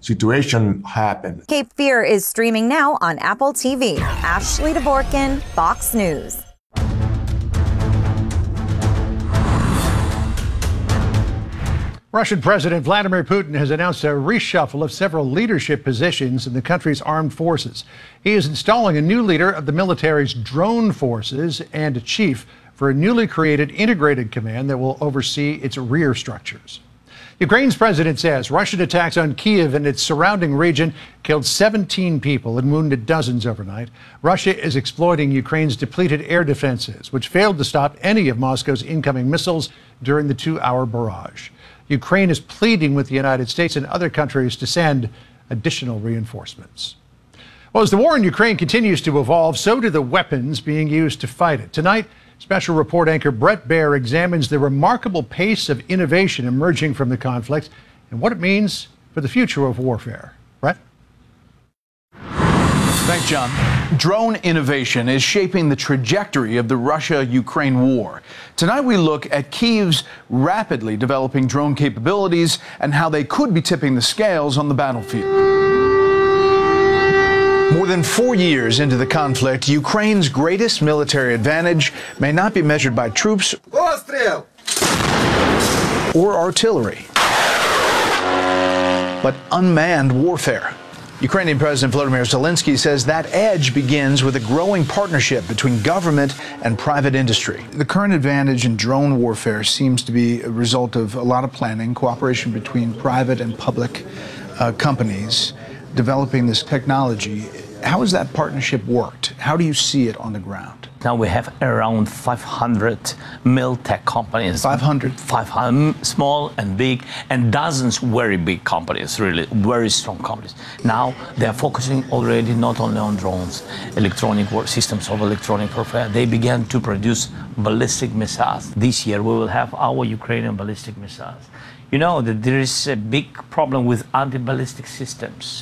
situation happened. Cape Fear is streaming now on Apple TV. Ashley Dvorkin, Fox News. Russian President Vladimir Putin has announced a reshuffle of several leadership positions in the country's armed forces. He is installing a new leader of the military's drone forces and a chief for a newly created integrated command that will oversee its rear structures. Ukraine's president says Russian attacks on Kyiv and its surrounding region killed 17 people and wounded dozens overnight. Russia is exploiting Ukraine's depleted air defenses, which failed to stop any of Moscow's incoming missiles during the 2-hour barrage. Ukraine is pleading with the United States and other countries to send additional reinforcements. Well, as the war in Ukraine continues to evolve, so do the weapons being used to fight it. Tonight, special report anchor Bret Baier examines the remarkable pace of innovation emerging from the conflict and what it means for the future of warfare. Bret? Thanks, John. Drone innovation is shaping the trajectory of the Russia-Ukraine war. Tonight we look at Kyiv's rapidly developing drone capabilities and how they could be tipping the scales on the battlefield. More than 4 years into the conflict, Ukraine's greatest military advantage may not be measured by troops or artillery, but unmanned warfare. Ukrainian President Volodymyr Zelensky says that edge begins with a growing partnership between government and private industry. The current advantage in drone warfare seems to be a result of a lot of planning, cooperation between private and public companies developing this technology. How has that partnership worked? How do you see it on the ground? Now we have around 500 mil-tech companies. 500? 500, small and big, and dozens very big companies, really very strong companies. Now they are focusing already not only on drones, electronic systems of electronic warfare. They began to produce ballistic missiles. This year we will have our Ukrainian ballistic missiles. You know that there is a big problem with anti-ballistic systems.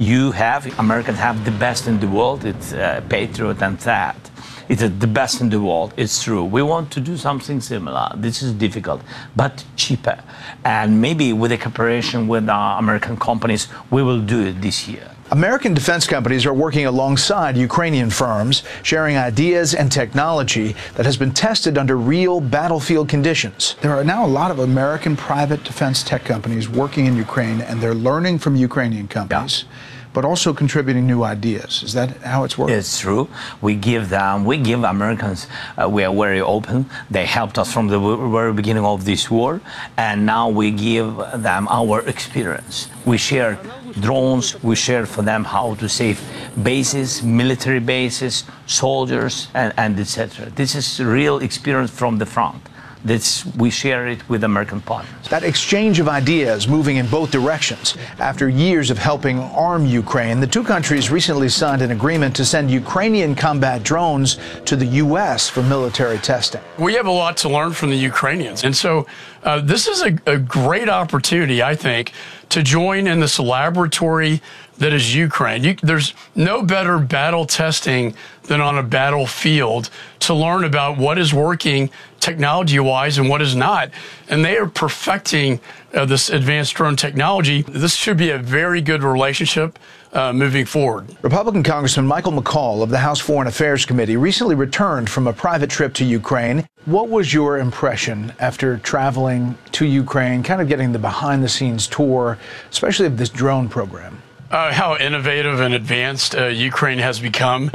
Americans have the best in the world. It's Patriot and THAAD. It's the best in the world. It's true. We want to do something similar. This is difficult, but cheaper. And maybe with a cooperation with our American companies, we will do it this year. American defense companies are working alongside Ukrainian firms, sharing ideas and technology that has been tested under real battlefield conditions. There are now a lot of American private defense tech companies working in Ukraine, and they're learning from Ukrainian companies, but also contributing new ideas. Is that how it's working? It's true. We give Americans, we are very open. They helped us from the very beginning of this war, and now we give them our experience. We share drones, we share for them how to save bases, military bases, soldiers, and etc. This is real experience from the front. We share it with American partners. That exchange of ideas moving in both directions. After years of helping arm Ukraine, the two countries recently signed an agreement to send Ukrainian combat drones to the U.S. for military testing. We have a lot to learn from the Ukrainians. And so this is a great opportunity, I think, to join in this laboratory that is Ukraine. There's no better battle testing than on a battlefield to learn about what is working technology-wise and what is not. And they are perfecting this advanced drone technology. This should be a very good relationship moving forward. Republican Congressman Michael McCaul of the House Foreign Affairs Committee recently returned from a private trip to Ukraine. What was your impression after traveling to Ukraine, kind of getting the behind-the-scenes tour, especially of this drone program? How innovative and advanced Ukraine has become.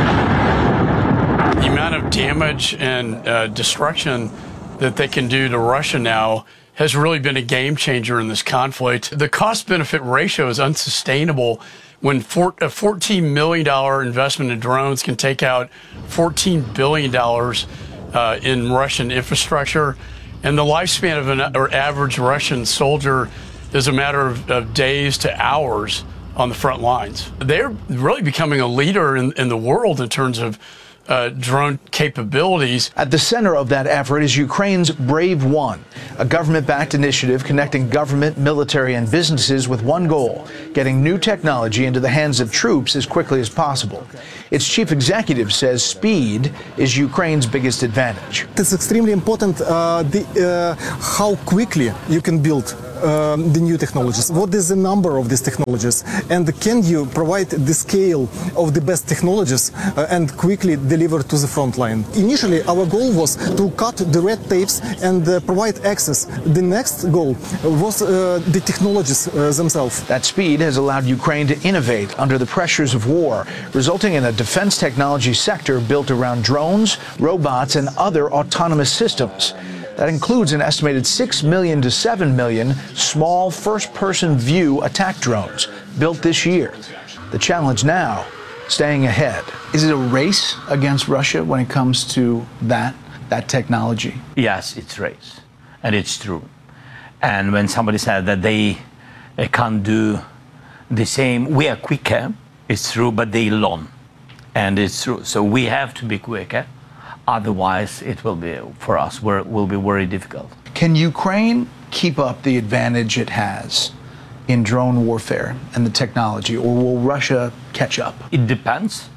The amount of damage and destruction that they can do to Russia now has really been a game changer in this conflict. The cost-benefit ratio is unsustainable when a $14 million investment in drones can take out $14 billion in Russian infrastructure. And the lifespan of an average Russian soldier is a matter of days to hours on the front lines. They're really becoming a leader in the world in terms of drone capabilities. At the center of that effort is Ukraine's Brave One, a government-backed initiative connecting government, military, and businesses with one goal: getting new technology into the hands of troops as quickly as possible. Its chief executive says speed is Ukraine's biggest advantage. It's extremely important how quickly you can build the new technologies? What is the number of these technologies? And can you provide the scale of the best technologies and quickly deliver to the front line? Initially, our goal was to cut the red tapes and provide access. The next goal was the technologies themselves. That speed has allowed Ukraine to innovate under the pressures of war, resulting in a defense technology sector built around drones, robots, and other autonomous systems. That includes an estimated 6 million to 7 million small first-person view attack drones built this year. The challenge now, staying ahead. Is it a race against Russia when it comes to that technology? Yes, it's a race, and it's true. And when somebody said that they can't do the same, we are quicker, it's true, but they learn. And it's true. So we have to be quicker. Otherwise, it will be, for us, will be very difficult. Can Ukraine keep up the advantage it has in drone warfare and the technology, or will Russia catch up? It depends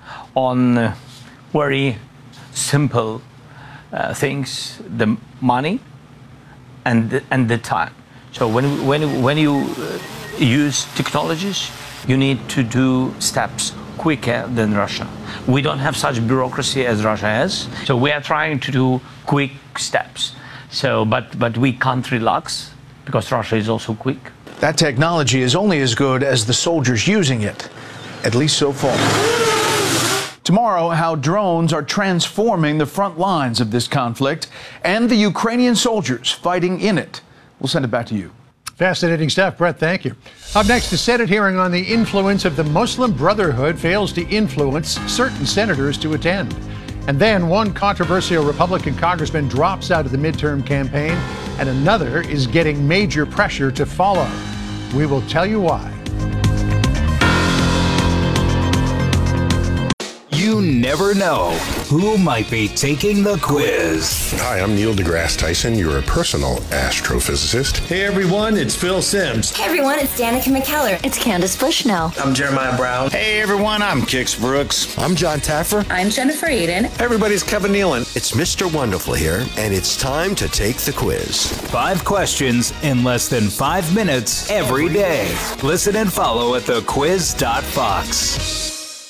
on very simple things, the money and the time. So when you use technologies, you need to do steps quicker than Russia. We don't have such bureaucracy as Russia has, so we are trying to do quick steps. So, but we can't relax because Russia is also quick. That technology is only as good as the soldiers using it, at least so far. Tomorrow, how drones are transforming the front lines of this conflict and the Ukrainian soldiers fighting in it. We'll send it back to you. Fascinating stuff, Brett. Thank you. Up next, a Senate hearing on the influence of the Muslim Brotherhood fails to influence certain senators to attend. And then one controversial Republican congressman drops out of the midterm campaign, and another is getting major pressure to follow. We will tell you why. You never know who might be taking the quiz. Hi, I'm Neil deGrasse Tyson, your personal astrophysicist. Hey everyone, it's Phil Simms. Hey everyone, it's Danica McKellar. It's Candace Bushnell. I'm Jeremiah Brown. Hey everyone, I'm Kix Brooks. I'm John Taffer. I'm Jennifer Aiden. Everybody's Kevin Nealon. It's Mr. Wonderful here, and it's time to take the quiz. 5 questions in less than 5 minutes every day. Listen and follow at thequiz.fox.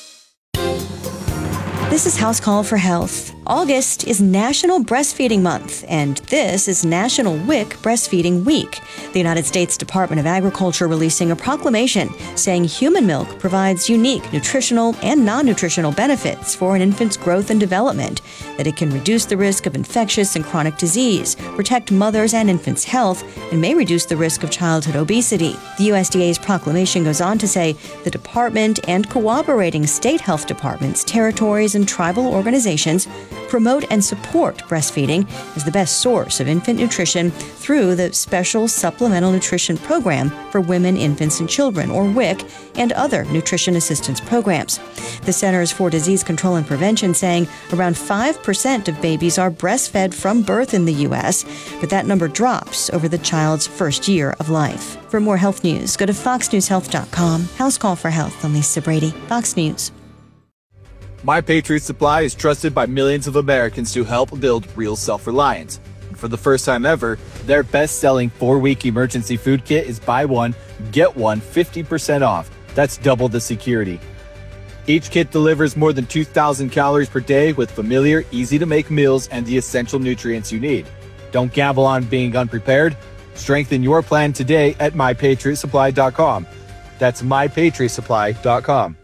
This is House Call for Health. August is National Breastfeeding Month, and this is National WIC Breastfeeding Week. The United States Department of Agriculture releasing a proclamation saying human milk provides unique nutritional and non-nutritional benefits for an infant's growth and development, that it can reduce the risk of infectious and chronic disease, protect mothers' and infants' health, and may reduce the risk of childhood obesity. The USDA's proclamation goes on to say the department and cooperating state health departments, territories, and tribal organizations promote and support breastfeeding as the best source of infant nutrition through the Special Supplemental Nutrition Program for Women, Infants, and Children, or WIC, and other nutrition assistance programs. The Centers for Disease Control and Prevention saying around 5% of babies are breastfed from birth in the U.S., but that number drops over the child's first year of life. For more health news, go to foxnewshealth.com. House Call for Health. I'm Lisa Brady, Fox News. My Patriot Supply is trusted by millions of Americans to help build real self-reliance. And for the first time ever, their best-selling 4-week emergency food kit is buy one, get one 50% off. That's double the security. Each kit delivers more than 2,000 calories per day with familiar, easy-to-make meals and the essential nutrients you need. Don't gamble on being unprepared. Strengthen your plan today at MyPatriotSupply.com. That's MyPatriotSupply.com.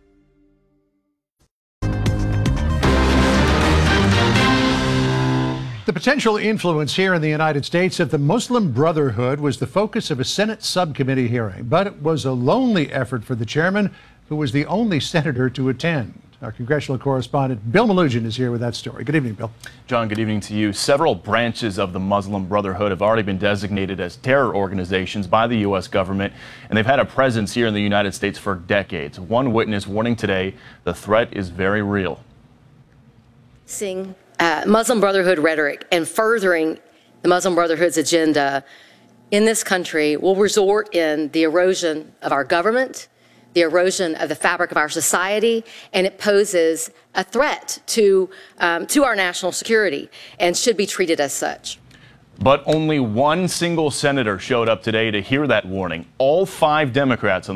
The potential influence here in the United States of the Muslim Brotherhood was the focus of a Senate subcommittee hearing, but it was a lonely effort for the chairman, who was the only senator to attend. Our congressional correspondent Bill Malugin is here with that story. Good evening, Bill. John, good evening to you. Several branches of the Muslim Brotherhood have already been designated as terror organizations by the U.S. government, and they've had a presence here in the United States for decades. One witness warning today the threat is very real. Muslim Brotherhood rhetoric and furthering the Muslim Brotherhood's agenda in this country will result in the erosion of our government, the erosion of the fabric of our society, and it poses a threat to our national security and should be treated as such. But only one single senator showed up today to hear that warning. All 5 Democrats on